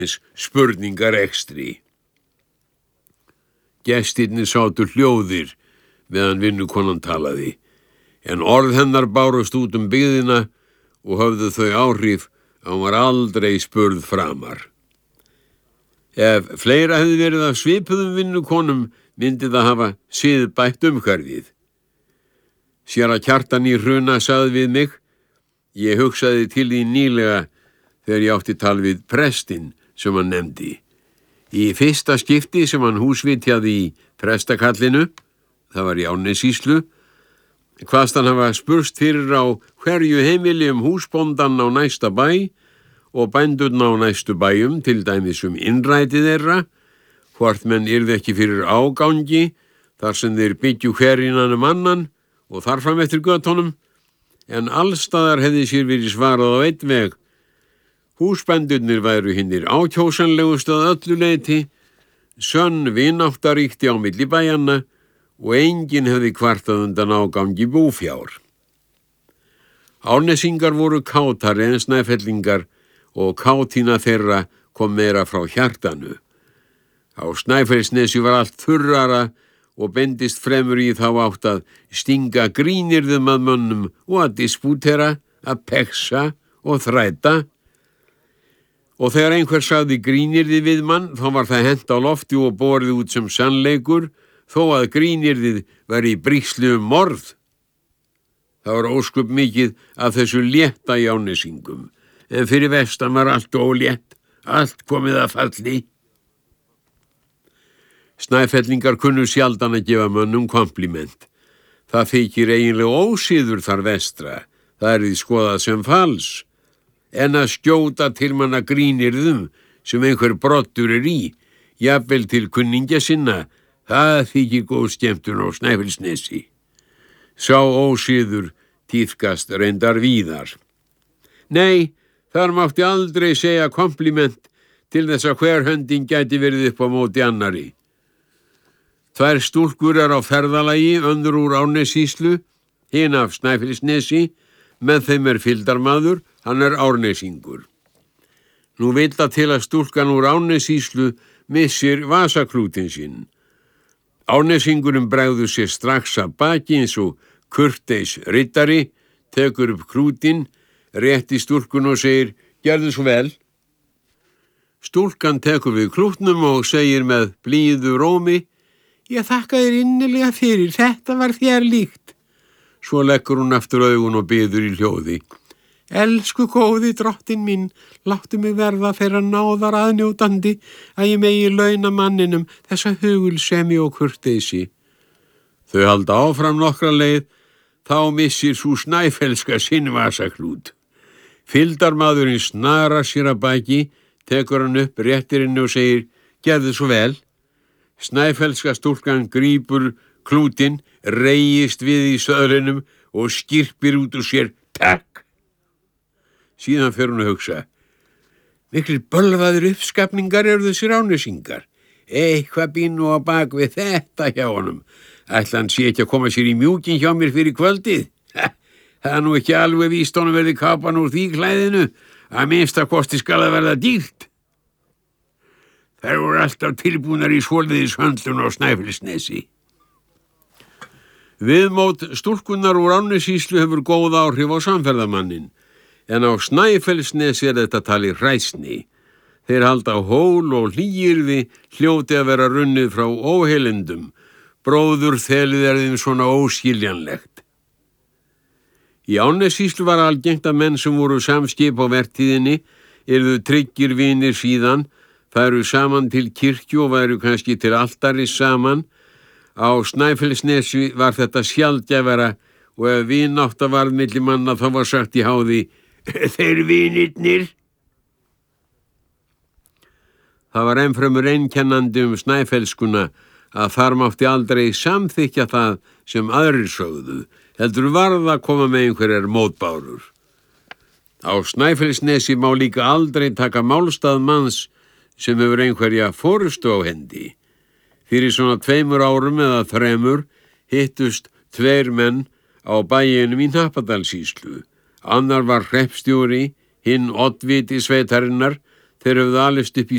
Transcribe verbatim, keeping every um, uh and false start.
spurningarekstri. Gestirnir sátu hljóðir meðan vinnukonan talaði, en orð hennar bárust út um byggðina og höfðu þau áhrif að hún var aldrei spurð framar. Ef fleira hefði verið af svipuðum vinnukonum, myndi það hafa siðbætt umhverfið. Séra Kjartan í Hruna sagði við mig, ég hugsaði til því nýlega þegar ég átti tal við prestinn sem hann nefndi. Í fyrsta skipti sem hann húsvitjaði í prestakallinu, það var í Árnessýslu, kvaðst hann hafa spurst fyrir á hverju heimili um húsbóndan á næsta bæ og bændurna á næstu bæjum, til dæmis um innræti þeirra, hvort menn yrði ekki fyrir ágangi þar sem þeir byggju hver innan um annan og þarfram eftir götunum, en allstaðar hefði sér verið svarað á einn veg. Húsbændurnir væru hinnir ákjósanlegust að öllu leyti, sönn vinátta ríkti á milli bæjanna og enginn hefði kvartað undan ágangi búfjár. Árnesingar voru kátari en Snæfellingar og kátína þeirra kom meira frá hjartanu. Á Snæfellsnesi var allt þurrara og bendist fremur í þá átt að stinga grínirðum að mönnum og að dispútera, að peksa og þræta. Og þegar einhver sagði grínirði við mann, þá var það hent á lofti og borið út sem sannleikur, þó að grínirðið var í bríkslu um morð. Það var óskup mikið af þessu létta í Árnesingum, en fyrir vestan var allt ólétt, allt komið að falli. Snæfellingar kunnu sjaldan að gefa mönnum kompliment. Það þykir eiginlega ósíður þar vestra, það er því skoðað sem fals, en að skjóta til manna grínirðum sem einhver brottur er í, jafnvel til kunningja sinna, það þykir góð skemmtun á Snæfellsnesi. Sá ósíður tíðkast reyndar víðar. Nei, þar mátti aldrei segja kompliment til þess að hver höndin gæti verið upp á móti annari. Tvær stúlkur er á ferðalagi, önnur úr Árnessýslu, hin af Snæfellsnesi, með þeim er fylgdarmaður, hann er Árnesingur. Nú vill það til að stúlkan úr Árnessýslu missir vasaklútin sinn. Árnesingurinn bregður sér strax að baki eins og kurteis riddari, tekur upp klútin, rétti stúlkun og segir, gerðu svo vel. Stúlkan tekur við klútnum og segir með blíðu rómi, ég þakka þér innilega fyrir, þetta var þér líkt. Svo leggur hún aftur augun og biður í hljóði. Elsku góði drottinn minn, láttu mig verða þeirra náðar aðnjótandi að ég megi launa manninum þessa hugulsemi og kurteisi. Þau halda áfram nokkra leið, þá missir sú Snæfellska sinn vasaklút. Fylgdarmaðurinn snarar sér að baki, tekur hann upp réttirinn og segir, gerðu svo vel. Snæfellska stúlkan grípur klútin, reigist við í söðlinum og skirpir út úr sér, takk. Síðan fer hún að hugsa, miklir bölvaðir uppskapningar eru þessir Árnesingar. Eitthvað býr nú á bak við þetta hjá honum. Ætli hann sé ekki að koma sér í mjúkin hjá mér fyrir kvöldið. Ha, það er nú ekki alveg víst honum verði kápan úr því klæðinu, að minnsta kosti skal það verða dýrt. Þær voru alltaf tilbúnar í svoleiðis höndlun á Snæfellsnesi. Viðmót stúlkunnar úr Árnessýslu hefur góð áhrif á samferðamannin, en á Snæfellsnesi er þetta talið hræsni. Þeir halda hól og hlýyrði hljóti að vera runnið frá óheilindum. Bróður þelið er þeim svona óskiljanlegt. Í Árnessýslu var algengt að menn sem voru samskip á vertíðinni yrðu tryggir vinir síðan, færu saman til kirkju og væru kannski til altaris saman. Á Snæfellsnesi var þetta sjaldgæfara og ef vinátta varð milli manna þá var sagt í háði, þeir vinirnir. Það var ennfremur einkennandi um Snæfellskuna að þar mátti aldrei samþykkja það sem aðrir sögðu, heldur varð að koma með einhverjar mótbárur. Á Snæfellsnesi má líka aldrei taka málstað manns sem hefur einhverja forystu á hendi. Fyrir svona tveimur árum eða þremur hittust tveir menn á bæinum í Hnappadalssýslu. Annar var hreppstjóri, hinn oddviti sveitarinnar, þeir höfðu alist upp í